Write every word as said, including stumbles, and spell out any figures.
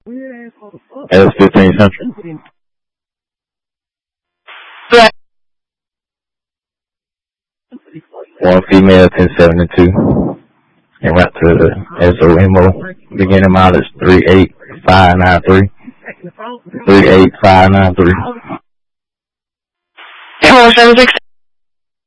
S fifteen Central. One female, ten seventy-two. And right to the S O M O. Beginning mileage three eight five nine three. three eight five nine three. four seven six